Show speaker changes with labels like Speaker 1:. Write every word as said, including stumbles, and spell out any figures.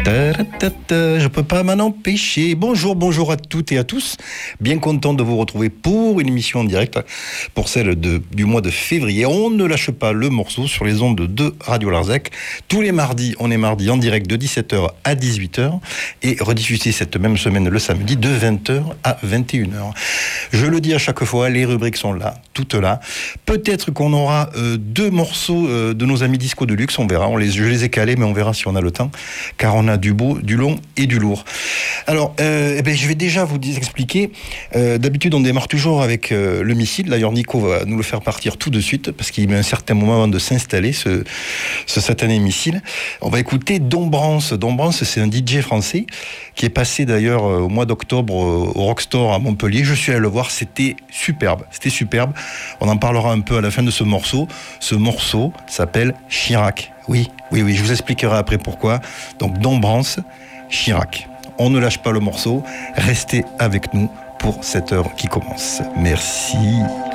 Speaker 1: Je peux pas m'en empêcher. Bonjour, bonjour à toutes et à tous. Bien content de vous retrouver pour une émission en direct, pour celle de, du mois de février. On ne lâche pas le morceau sur les ondes de Radio Larzac. Tous les mardis, on est mardi en direct de dix-sept heures à dix-huit heures et rediffusé cette même semaine le samedi de vingt heures à vingt et une heures. Je le dis à chaque fois, les rubriques sont là, toutes là. Peut-être qu'on aura euh, deux morceaux euh, de nos amis Disco de Luxe, on verra. On les, je les ai calés, mais on verra si on a le temps, car on a du beau, du long et du lourd. Alors, euh, eh ben, je vais déjà vous expliquer. Euh, d'habitude, on démarre toujours avec euh, le missile. D'ailleurs, Nico va nous le faire partir tout de suite, parce qu'il met un certain moment avant de s'installer, ce, ce satané missile. On va écouter Dombrance. Dombrance, c'est un D J français qui est passé d'ailleurs euh, au mois d'octobre euh, au Rockstore à Montpellier. Je suis allé le voir, c'était superbe. C'était superbe. On en parlera un peu à la fin de ce morceau. Ce morceau s'appelle Chirac. Oui, oui, oui, je vous expliquerai après pourquoi. Donc, Dombrance, Chirac. On ne lâche pas le morceau. Restez avec nous pour cette heure qui commence. Merci.